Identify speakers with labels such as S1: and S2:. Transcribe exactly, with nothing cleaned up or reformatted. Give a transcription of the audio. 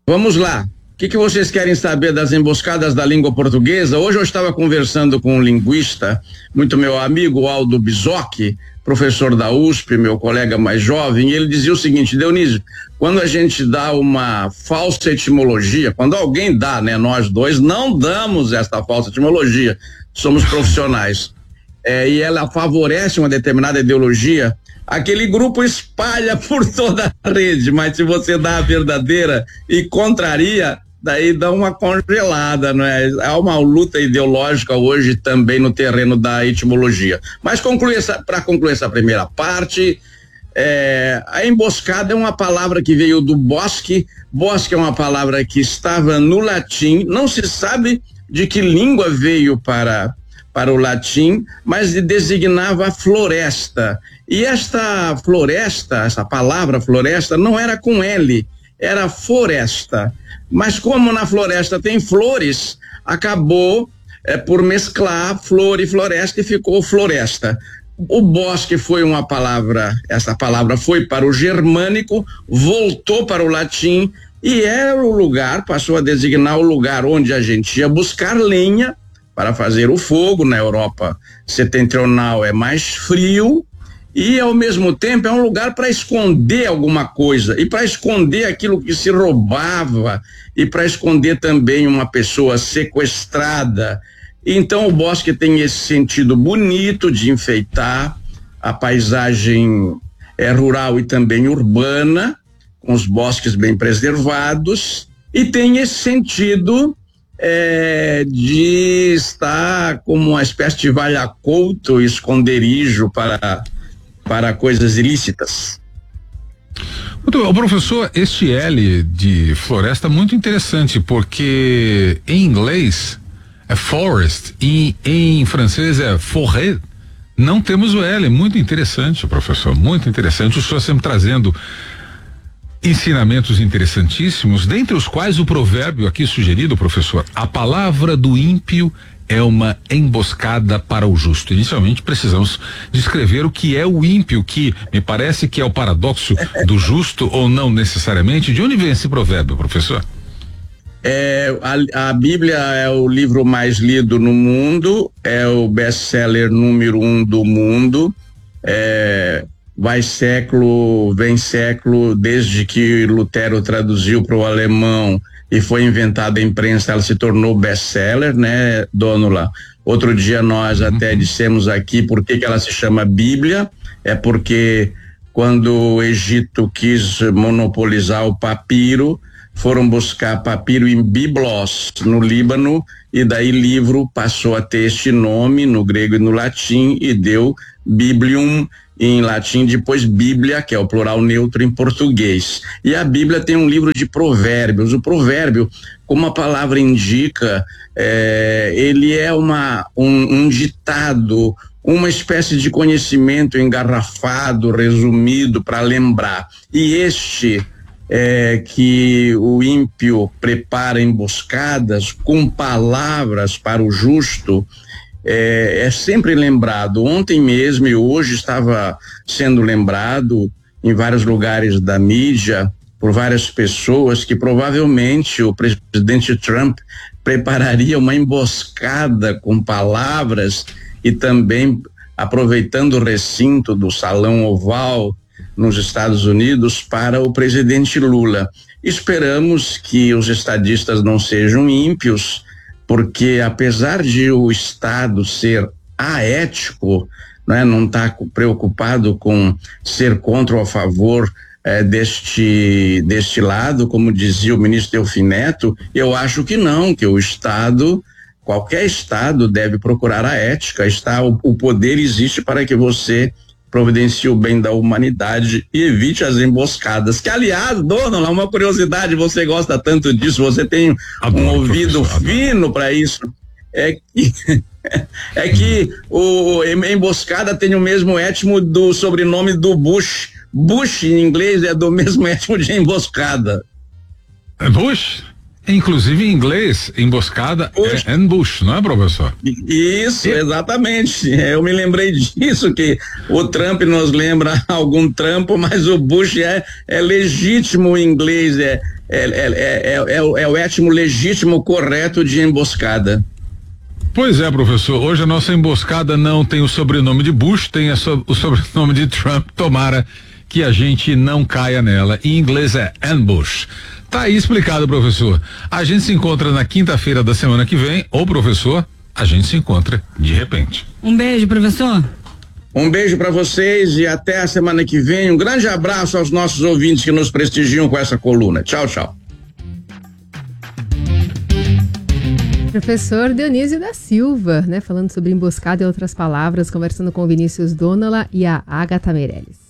S1: Vamos lá. O que, que vocês querem saber das emboscadas da língua portuguesa? Hoje eu estava conversando com um linguista, muito meu amigo, Aldo Bizocchi, professor da U S P, meu colega mais jovem, e ele dizia o seguinte: Dionísio, quando a gente dá uma falsa etimologia, quando alguém dá, né, nós dois não damos esta falsa etimologia, somos profissionais, é, e ela favorece uma determinada ideologia, aquele grupo espalha por toda a rede, mas se você dá a verdadeira e contraria, daí dá uma congelada, não é? Há uma luta ideológica hoje também no terreno da etimologia. Mas concluir essa, para concluir essa primeira parte, é, a emboscada é uma palavra que veio do bosque. Bosque é uma palavra que estava no latim, não se sabe de que língua veio para para o latim, mas designava floresta. E esta floresta, essa palavra floresta, não era com L, era floresta. Mas como na floresta tem flores, acabou é, por mesclar flor e floresta e ficou floresta. O bosque foi uma palavra, essa palavra foi para o germânico, voltou para o latim e era o lugar, passou a designar o lugar onde a gente ia buscar lenha para fazer o fogo. Na Europa setentrional é mais frio e ao mesmo tempo é um lugar para esconder alguma coisa e para esconder aquilo que se roubava e para esconder também uma pessoa sequestrada. Então o bosque tem esse sentido bonito de enfeitar a paisagem é, rural e também urbana, com os bosques bem preservados, e tem esse sentido É, de estar como uma espécie de valha-couto, esconderijo para, para coisas ilícitas.
S2: Muito bom, professor, este L de floresta é muito interessante, porque em inglês é forest e em francês é forêt. Não temos o L, muito interessante, professor, muito interessante. O senhor sempre trazendo ensinamentos interessantíssimos, dentre os quais o provérbio aqui sugerido, professor: a palavra do ímpio é uma emboscada para o justo. Inicialmente precisamos descrever o que é o ímpio, que me parece que é o paradoxo do justo, ou não necessariamente. De onde vem esse provérbio, professor?
S1: É, a, a Bíblia é o livro mais lido no mundo, é o best-seller número um do mundo, é vai século, vem século, desde que Lutero traduziu para o alemão e foi inventada a imprensa, ela se tornou best-seller, né, Dônula? Outro dia nós até dissemos aqui por que que ela se chama Bíblia, é porque quando o Egito quis monopolizar o papiro, foram buscar papiro em Biblos, no Líbano, e daí livro passou a ter este nome no grego e no latim e deu Biblium em latim, depois Bíblia, que é o plural neutro em português. E a Bíblia tem um livro de provérbios. O provérbio, como a palavra indica, é, ele é uma, um, um ditado, uma espécie de conhecimento engarrafado, resumido para lembrar. E este é que o ímpio prepara emboscadas com palavras para o justo, É, é sempre lembrado. Ontem mesmo e hoje estava sendo lembrado em vários lugares da mídia por várias pessoas que provavelmente o presidente Trump prepararia uma emboscada com palavras e também aproveitando o recinto do Salão Oval nos Estados Unidos para o presidente Lula. Esperamos que os estadistas não sejam ímpios, porque apesar de o Estado ser aético, né, não está preocupado com ser contra ou a favor eh, deste, deste lado, como dizia o ministro Delfim Neto, eu acho que não, que o Estado, qualquer Estado deve procurar a ética, está, o, o poder existe para que você providencie o bem da humanidade e evite as emboscadas, que aliás, dona, lá uma curiosidade, você gosta tanto disso, você tem adoro, um ouvido fino para isso, é que é que o emboscada tem o mesmo étimo do sobrenome do Bush. Bush em inglês é do mesmo étimo de emboscada.
S2: Bush? Inclusive em inglês, emboscada Bush. é ambush, não é, professor?
S1: Isso, exatamente. Eu me lembrei disso, que o Trump nos lembra algum trampo, mas o Bush é, é legítimo em inglês, é, é, é, é, é, é, o, é o etmo legítimo correto de emboscada.
S2: Pois é, professor, hoje a nossa emboscada não tem o sobrenome de Bush, tem a so, o sobrenome de Trump, tomara que a gente não caia nela. Em inglês é ambush. Tá aí explicado, professor. A gente se encontra na quinta-feira da semana que vem, ou professor, a gente se encontra de repente.
S3: Um beijo, professor.
S1: Um beijo para vocês e até a semana que vem. Um grande abraço aos nossos ouvintes que nos prestigiam com essa coluna. Tchau, tchau.
S4: Professor Dionísio da Silva, né, falando sobre emboscada e outras palavras, conversando com o Vinícius Dónala e a Agatha Meirelles.